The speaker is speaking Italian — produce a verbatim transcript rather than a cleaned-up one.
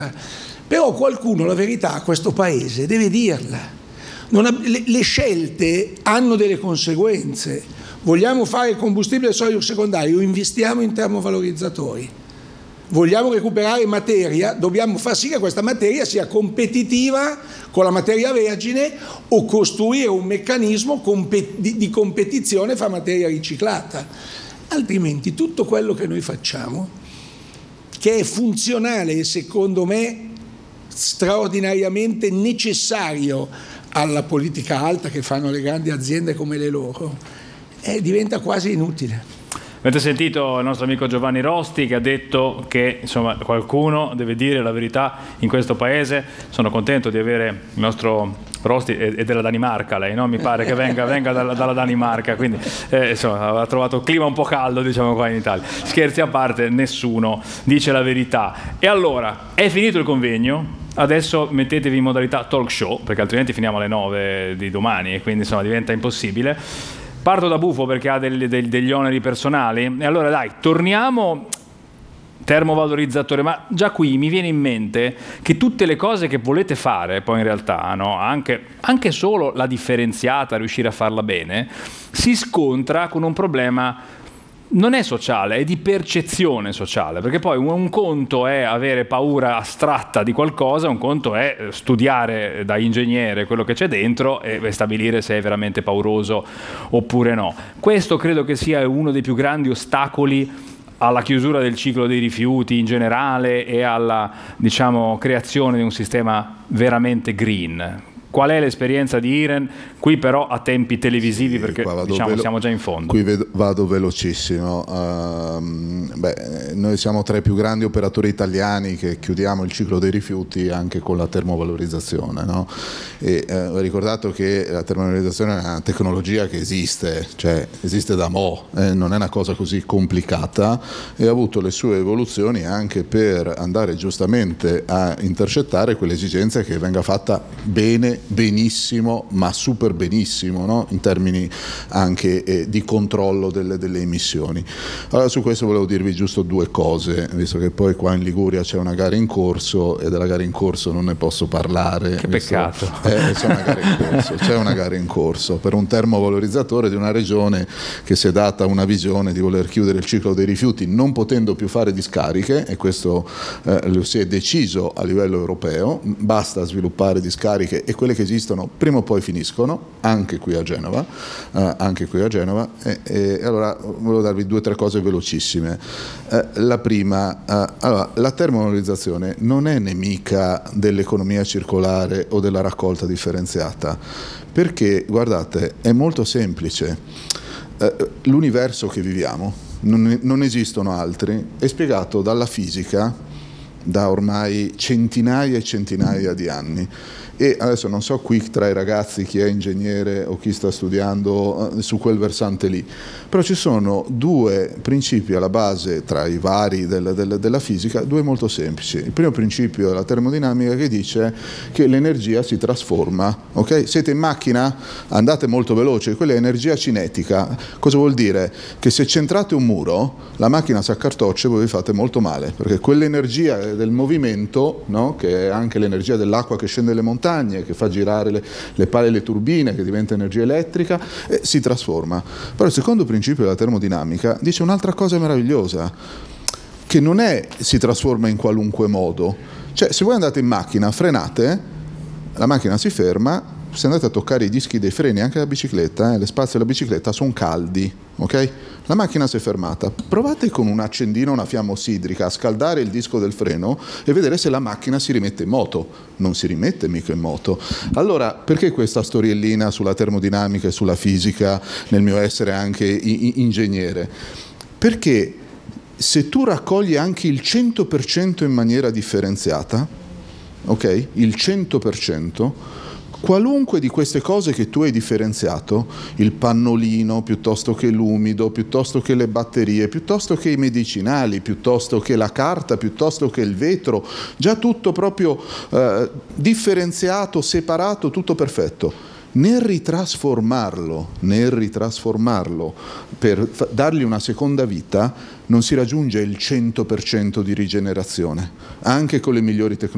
Però qualcuno la verità a questo paese deve dirla. Non ha, le, le scelte hanno delle conseguenze. Vogliamo fare combustibile solido secondario, investiamo in termovalorizzatori. Vogliamo recuperare materia, dobbiamo far sì che questa materia sia competitiva con la materia vergine o costruire un meccanismo compet- di, di competizione fra materia riciclata. Altrimenti tutto quello che noi facciamo, che è funzionale e secondo me straordinariamente necessario alla politica alta che fanno le grandi aziende come le loro, eh, diventa quasi inutile. Avete sentito il nostro amico Giovanni Rosti che ha detto che insomma qualcuno deve dire la verità in questo paese. Sono contento di avere il nostro Rosti è della Danimarca, lei, no? Mi pare che venga, venga dalla, dalla Danimarca, quindi eh, insomma ha trovato il clima un po' caldo, diciamo, qua in Italia. Scherzi a parte, nessuno dice la verità. E allora, è finito il convegno, adesso mettetevi in modalità talk show, perché altrimenti finiamo alle nove di domani e quindi insomma diventa impossibile. Parto da Bufo perché ha degli, degli oneri personali e allora dai, torniamo termovalorizzatore, ma già qui mi viene in mente che tutte le cose che volete fare poi in realtà, no? anche, anche solo la differenziata, riuscire a farla bene, si scontra con un problema. Non è sociale, è di percezione sociale, perché poi un conto è avere paura astratta di qualcosa, un conto è studiare da ingegnere quello che c'è dentro e stabilire se è veramente pauroso oppure no. Questo credo che sia uno dei più grandi ostacoli alla chiusura del ciclo dei rifiuti in generale e alla, diciamo, creazione di un sistema veramente green. Qual è l'esperienza di Iren? Qui però a tempi televisivi, sì, perché diciamo, velo- siamo già in fondo. Qui vedo, vado velocissimo. Uh, beh, noi siamo tra i più grandi operatori italiani che chiudiamo il ciclo dei rifiuti anche con la termovalorizzazione, no? E uh, ho ricordato che la termovalorizzazione è una tecnologia che esiste, cioè esiste da mo', eh, non è una cosa così complicata e ha avuto le sue evoluzioni anche per andare giustamente a intercettare quelle esigenze che venga fatta bene, benissimo, ma super benissimo, no? In termini anche eh, di controllo delle, delle emissioni. Allora su questo volevo dirvi giusto due cose, visto che poi qua in Liguria c'è una gara in corso e della gara in corso non ne posso parlare. Che peccato. Eh, c'è una gara in corso, c'è una gara in corso per un termovalorizzatore di una regione che si è data una visione di voler chiudere il ciclo dei rifiuti non potendo più fare discariche, e questo eh, lo si è deciso a livello europeo, basta sviluppare discariche e quelle che esistono prima o poi finiscono, anche qui a Genova, eh, anche qui a Genova e, e allora volevo darvi due o tre cose velocissime. Eh, la prima, eh, allora, la termovalorizzazione non è nemica dell'economia circolare o della raccolta differenziata, perché guardate, è molto semplice. Eh, l'universo che viviamo, non, non esistono altri, è spiegato dalla fisica da ormai centinaia e centinaia di anni. E adesso non so qui tra i ragazzi chi è ingegnere o chi sta studiando su quel versante lì, però ci sono due principi alla base tra i vari del, del, della fisica, due molto semplici. Il primo principio è la termodinamica che dice che l'energia si trasforma, ok? Siete in macchina? Andate molto veloce, quella è energia cinetica. Cosa vuol dire? Che se centrate un muro, la macchina si accartoccia e voi vi fate molto male, perché quell'energia del movimento, no? Che è anche l'energia dell'acqua che scende le montagne, che fa girare le, le pale e le turbine, che diventa energia elettrica, e si trasforma. Però il secondo principio della termodinamica dice un'altra cosa meravigliosa, che non è si trasforma in qualunque modo. Cioè, se voi andate in macchina, frenate, la macchina si ferma, se andate a toccare i dischi dei freni, anche la bicicletta, eh, le spazi della bicicletta sono caldi, ok? La macchina si è fermata. Provate con un accendino, una fiamma ossidrica, a scaldare il disco del freno e vedere se la macchina si rimette in moto. Non si rimette mica in moto. Allora, perché questa storiellina sulla termodinamica e sulla fisica nel mio essere anche ingegnere? Perché se tu raccogli anche il cento per cento in maniera differenziata, ok? Il cento per cento, qualunque di queste cose che tu hai differenziato, il pannolino piuttosto che l'umido, piuttosto che le batterie, piuttosto che i medicinali, piuttosto che la carta, piuttosto che il vetro, già tutto proprio eh, differenziato, separato, tutto perfetto. Nel ritrasformarlo, nel ritrasformarlo per f- dargli una seconda vita, non si raggiunge il cento per cento di rigenerazione, anche con le migliori tecnologie.